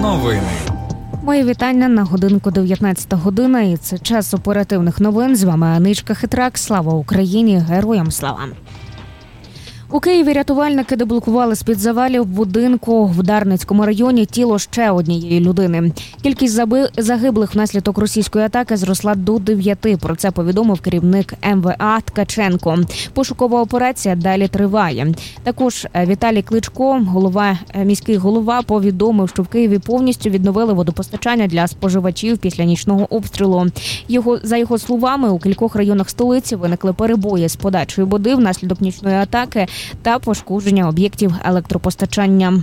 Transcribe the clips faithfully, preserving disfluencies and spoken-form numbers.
Новини. Моє вітання на годинку дев'ятнадцята година, і це час оперативних новин. З вами Аничка Хитрак. Слава Україні! Героям слава! У Києві рятувальники деблокували з-під завалів будинку в Дарницькому районі тіло ще однієї людини. Кількість загиблих внаслідок російської атаки зросла до дев'яти. Про це повідомив керівник ем ве а Ткаченко. Пошукова операція далі триває. Також Віталій Кличко, голова, міський голова, повідомив, що в Києві повністю відновили водопостачання для споживачів після нічного обстрілу. Його, за його словами, у кількох районах столиці виникли перебої з подачею води внаслідок нічної атаки та пошкодження об'єктів електропостачання.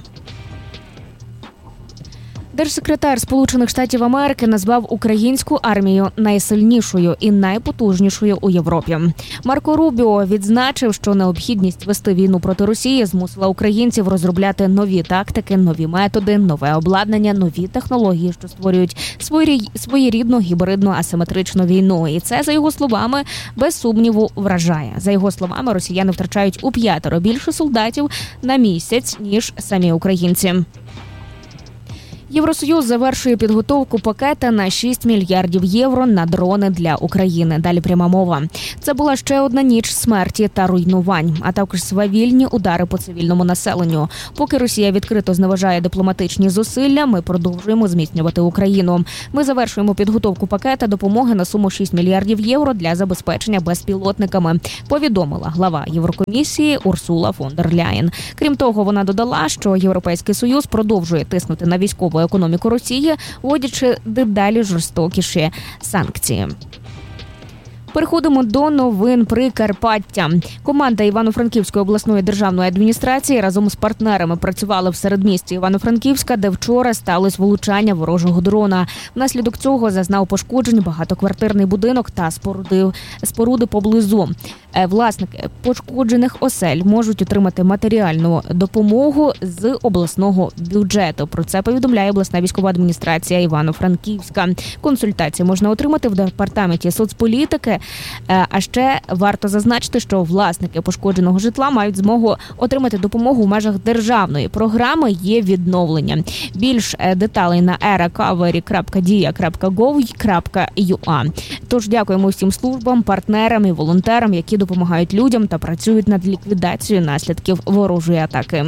Держсекретар Сполучених Штатів Америки назвав українську армію найсильнішою і найпотужнішою у Європі. Марко Рубіо відзначив, що необхідність вести війну проти Росії змусила українців розробляти нові тактики, нові методи, нове обладнання, нові технології, що створюють своєрідну гібридну асиметричну війну. І це, за його словами, без сумніву вражає. За його словами, росіяни втрачають у п'ятеро більше солдатів на місяць, ніж самі українці. Євросоюз завершує підготовку пакета на шість мільярдів євро на дрони для України. Далі пряма мова. Це була ще одна ніч смерті та руйнувань, а також свавільні удари по цивільному населенню. Поки Росія відкрито зневажає дипломатичні зусилля, ми продовжуємо зміцнювати Україну. Ми завершуємо підготовку пакета допомоги на суму шість мільярдів євро для забезпечення безпілотниками, повідомила глава Єврокомісії Урсула фон дер Ляєн. Крім того, вона додала, що Європейський Союз продовжує тиснути на військову економіку Росії, вводячи дедалі жорстокіші санкції. Переходимо до новин Прикарпаття. Команда Івано-Франківської обласної державної адміністрації разом з партнерами працювала в середмісті Івано-Франківська, де вчора сталося влучання ворожого дрона. Внаслідок цього зазнав пошкоджень багатоквартирний будинок та споруди, споруди поблизу. Власники пошкоджених осель можуть отримати матеріальну допомогу з обласного бюджету. Про це повідомляє обласна військова адміністрація Івано-Франківська. Консультації можна отримати в департаменті соцполітики. А ще варто зазначити, що власники пошкодженого житла мають змогу отримати допомогу в межах державної програми «Є відновлення». Більш деталей на еrakaveri крапка дія крапка гов крапка ю а. Тож дякуємо всім службам, партнерам і волонтерам, які допомагають людям та працюють над ліквідацією наслідків ворожої атаки.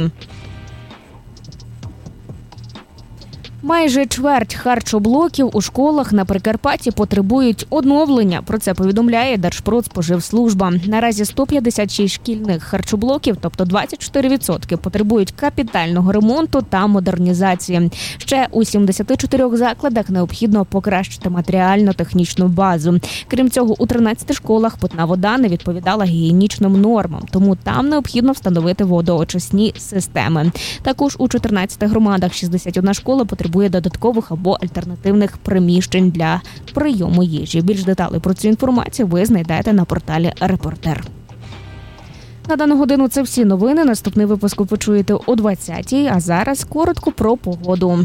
Майже чверть харчоблоків у школах на Прикарпатті потребують оновлення. Про це повідомляє Держпродспоживслужба. Наразі сто п'ятдесят шість шкільних харчоблоків, тобто двадцять чотири відсотки, потребують капітального ремонту та модернізації. Ще у сімдесяти чотирьох закладах необхідно покращити матеріально-технічну базу. Крім цього, у тринадцяти школах питна вода не відповідала гігієнічним нормам, тому там необхідно встановити водоочисні системи. Також у чотирнадцяти громадах шістдесят одна школа потребує додаткових або альтернативних приміщень для прийому їжі. Більш деталей про цю інформацію ви знайдете на порталі «Репортер». На дану годину це всі новини. Наступний випуск ви почуєте о двадцятій, а зараз коротко про погоду.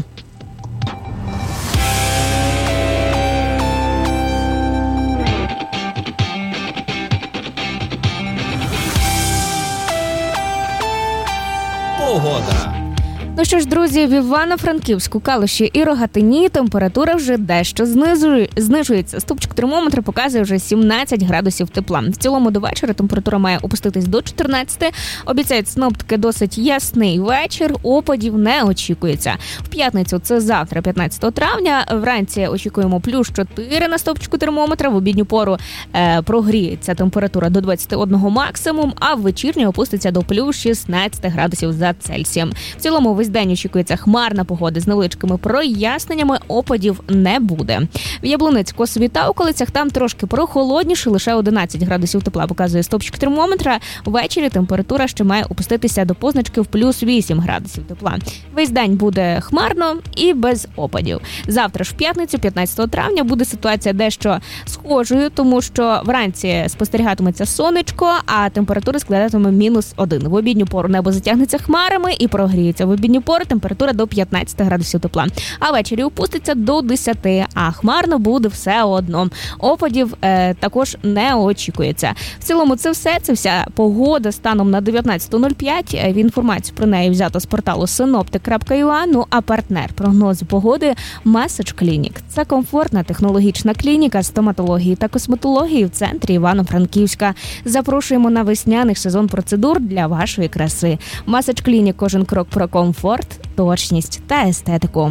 Погода. Ну що ж, друзі, в Івано-Франківську, Калуші і Рогатині температура вже дещо знижує, знижується. Стопчик термометра показує вже сімнадцять градусів тепла. В цілому до вечора температура має опуститись до чотирнадцяти. Обіцяють синоптики досить ясний вечір, опадів не очікується. В п'ятницю, це завтра, п'ятнадцятого травня, вранці очікуємо плюс чотири на стопчику термометра, в обідню пору е, прогріється температура до двадцяти одного максимум, а в вечірню опуститься до плюс шістнадцяти градусів за Цельсієм. В цілому весь день очікується хмарна погода з невеличкими проясненнями, опадів не буде. В Яблуниці, Косові та околицях там трошки прохолодніше, лише одинадцять градусів тепла показує стопчик термометра. Ввечері температура ще має опуститися до позначки в плюс вісім градусів тепла. Весь день буде хмарно і без опадів. Завтра ж в п'ятницю, п'ятнадцятого травня, буде ситуація дещо схожою, тому що вранці спостерігатиметься сонечко, а температура складатиме мінус один. В обідню пору небо затягнеться хмарами і прогріється в обідню пору температура до п'ятнадцять градусів тепла. А ввечері опуститься до десяти, а хмарно буде все одно. Опадів е, також не очікується. В цілому це все, це вся погода станом на дев'ятнадцята нуль п'ять. Інформацію про неї взято з порталу синоптик крапка ю а. Ну а партнер прогнозу погоди Message Clinic. Це комфортна технологічна клініка стоматології та косметології в центрі Івано-Франківська. Запрошуємо на весняний сезон процедур для вашої краси. Message Clinic – кожен крок про комфорт, точність та естетику.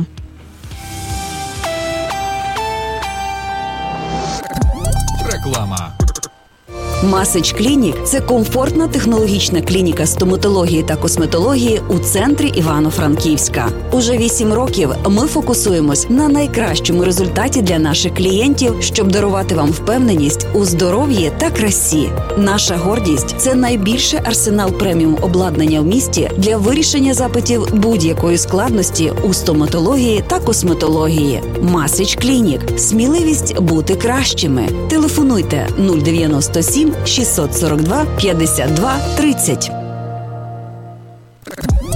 Реклама. Message Clinic – це комфортна технологічна клініка стоматології та косметології у центрі Івано-Франківська. Уже вісім років ми фокусуємось на найкращому результаті для наших клієнтів, щоб дарувати вам впевненість у здоров'ї та красі. Наша гордість – це найбільший арсенал преміум обладнання в місті для вирішення запитів будь-якої складності у стоматології та косметології. Message Clinic – сміливість бути кращими. Телефонуйте нуль дев'яносто сім шістсот сорок два п'ятдесят два тридцять.